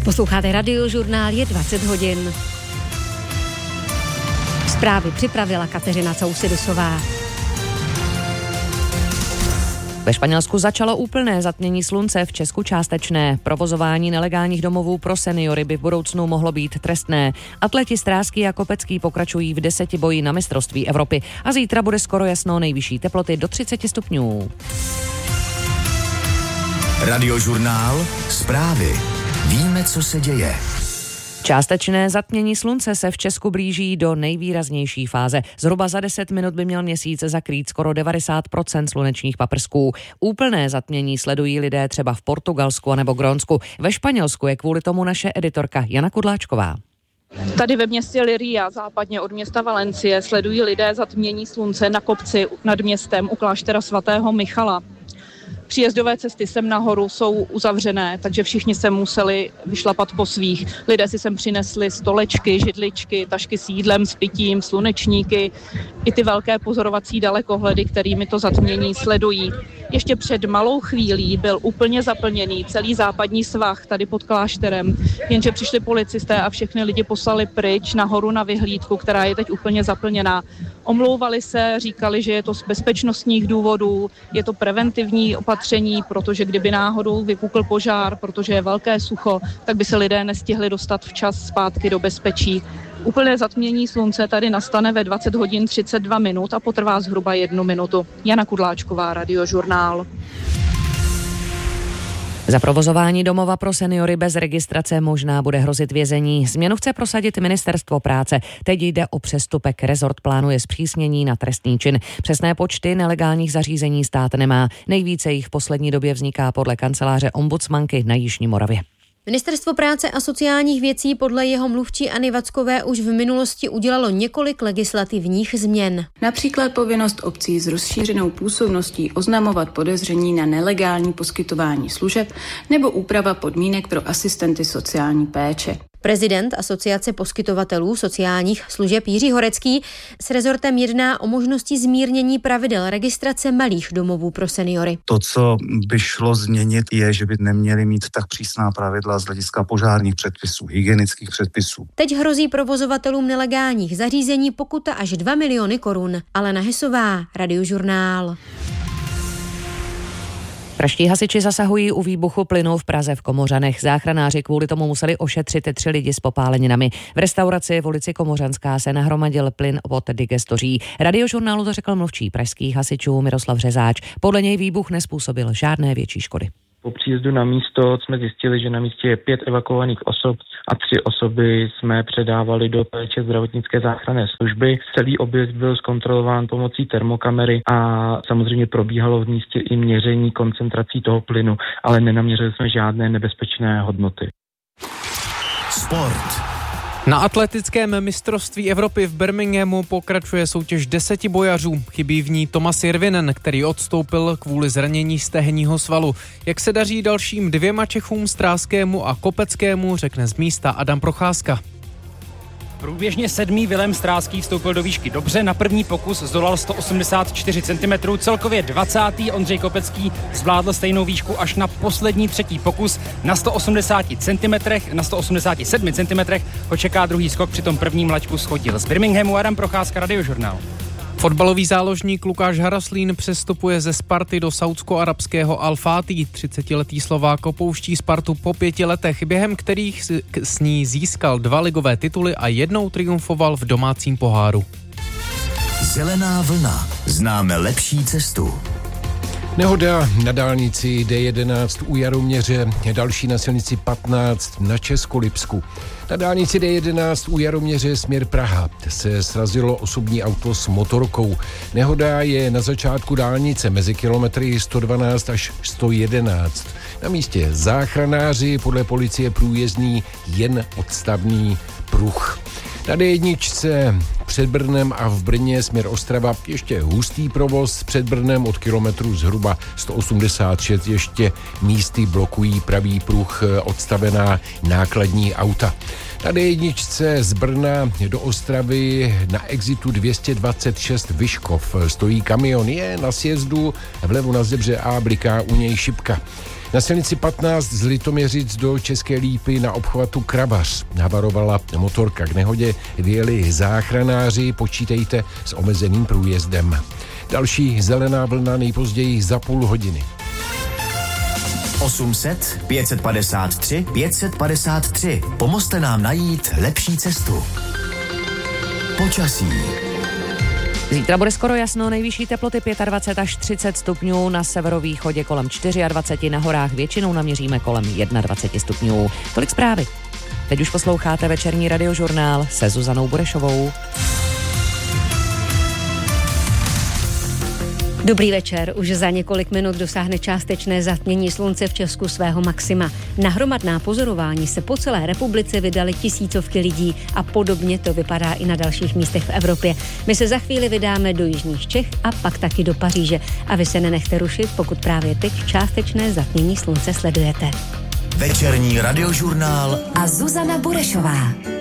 Posloucháte Radiožurnál, je 20 hodin. Zprávy připravila Kateřina Cousidisová. Ve Španělsku začalo úplné zatmění slunce, v Česku částečné. Provozování nelegálních domovů pro seniory by v budoucnu mohlo být trestné. Atleti Stráský a Kopecký pokračují v 10 boji na mistrovství Evropy a zítra bude skoro jasno, nejvyšší teploty do 30 stupňů. Radiožurnál, zprávy. Víme, co se děje. Částečné zatmění slunce se v Česku blíží do nejvýraznější fáze. Zhruba za 10 minut by měl měsíc zakrýt skoro 90% slunečních paprsků. Úplné zatmění sledují lidé třeba v Portugalsku nebo Grónsku. Ve Španělsku je kvůli tomu naše editorka Jana Kudláčková. Tady ve městě Liria, západně od města Valencie, sledují lidé zatmění slunce na kopci nad městem u kláštera svatého Michala. Příjezdové cesty sem nahoru jsou uzavřené, takže všichni se museli vyšlapat po svých. Lidé si sem přinesli stolečky, židličky, tašky s jídlem, s pitím, slunečníky, i ty velké pozorovací dalekohledy, kterými to zatmění sledují. Ještě před malou chvílí byl úplně zaplněný celý západní svah tady pod klášterem, jenže přišli policisté a všechny lidi poslali pryč nahoru na vyhlídku, která je teď úplně zaplněná. Omlouvali se, říkali, že je to z bezpečnostních důvodů, je to preventivní opatření, protože kdyby náhodou vypukl požár, protože je velké sucho, tak by se lidé nestihli dostat včas zpátky do bezpečí. Úplné zatmění slunce tady nastane ve 20 hodin 32 minut a potrvá zhruba 1 minutu. Jana Kudláčková, Radiožurnál. Za provozování domova pro seniory bez registrace možná bude hrozit vězení. Změnu chce prosadit Ministerstvo práce. Teď jde o přestupek. Rezort plánuje zpřísnění na trestný čin. Přesné počty nelegálních zařízení stát nemá. Nejvíce jich v poslední době vzniká podle kanceláře ombudsmanky na Jižní Moravě. Ministerstvo práce a sociálních věcí podle jeho mluvčí Anny Vackové už v minulosti udělalo několik legislativních změn. Například povinnost obcí s rozšířenou působností oznamovat podezření na nelegální poskytování služeb nebo úprava podmínek pro asistenty sociální péče. Prezident Asociace poskytovatelů sociálních služeb Jiří Horecký s rezortem jedná o možnosti zmírnění pravidel registrace malých domovů pro seniory. To, co by šlo změnit, je, že by neměli mít tak přísná pravidla z hlediska požárních předpisů, hygienických předpisů. Teď hrozí provozovatelům nelegálních zařízení pokuta až 2 miliony korun. Alena Hesová, Radiožurnál. Pražští hasiči zasahují u výbuchu plynu v Praze v Komořanech. Záchranáři kvůli tomu museli ošetřit 3 lidi s popáleninami. V restauraci v ulici Komořanská se nahromadil plyn od digestoří. Radiožurnálu to řekl mluvčí pražských hasičů Miroslav Řezáč. Podle něj výbuch nezpůsobil žádné větší škody. Po příjezdu na místo jsme zjistili, že na místě je 5 evakuovaných osob a 3 osoby jsme předávali do péče zdravotnické záchranné služby. Celý objekt byl zkontrolován pomocí termokamery a samozřejmě probíhalo v místě i měření koncentrací toho plynu, ale nenaměřili jsme žádné nebezpečné hodnoty. Sport. Na atletickém mistrovství Evropy v Birminghamu pokračuje soutěž 10 bojařů. Chybí v ní Tomas Jirvinen, který odstoupil kvůli zranění stehenního svalu. Jak se daří dalším 2 Čechům, Stráskému a Kopeckému, řekne z místa Adam Procházka. Průběžně 7. Vilém Stráský vstoupil do výšky dobře, na první pokus zdolal 184 cm, celkově 20. Ondřej Kopecký zvládl stejnou výšku až na poslední 3. pokus na 180 cm, na 187 cm ho čeká druhý skok, přitom první mlaďku schodil. Z Birminghamu Adam Procházka, Radiožurnál. Fotbalový záložník Lukáš Haraslín přestupuje ze Sparty do saúdsko-arabského Al-Fatí. 30letý Slovák opouští Spartu po 5 letech, během kterých s ní získal 2 ligové tituly a jednou triumfoval v domácím poháru. Zelená vlna. Známe lepší cestu. Nehoda na dálnici D11 u Jaroměře, další na silnici 15 na Českolipsku. Na dálnici D11 u Jaroměře směr Praha se srazilo osobní auto s motorkou. Nehoda je na začátku dálnice mezi kilometry 112 až 111. Na místě záchranáři, podle policie průjezdný jen odstavný pruh. Na D1 před Brnem a v Brně směr Ostrava ještě hustý provoz, před Brnem od kilometru zhruba 186 ještě místy blokují pravý pruh odstavená nákladní auta. Na D1 z Brna do Ostravy na exitu 226 Vyškov stojí kamion, je na sjezdu, vlevo na zebře A bliká u něj šipka. Na silnici 15 z Litoměřic do České Lípy na obchvatu Krabař havarovala motorka. K nehodě vyjeli záchranáři, počítejte s omezeným průjezdem. Další zelená vlna nejpozději za půl hodiny. 800 553 553. Pomozte nám najít lepší cestu. Počasí. Zítra bude skoro jasno, nejvyšší teploty 25 až 30 stupňů, na severovýchodě kolem 24, na horách většinou naměříme kolem 21 stupňů. Tolik zprávy. Teď už posloucháte večerní radiožurnál se Zuzanou Burešovou. Dobrý večer. Už za několik minut dosáhne částečné zatmění slunce v Česku svého maxima. Na hromadná pozorování se po celé republice vydali tisícovky lidí a podobně to vypadá i na dalších místech v Evropě. My se za chvíli vydáme do jižních Čech a pak taky do Paříže. A vy se nenechte rušit, pokud právě teď částečné zatmění slunce sledujete. Večerní radiožurnál a Zuzana Burešová.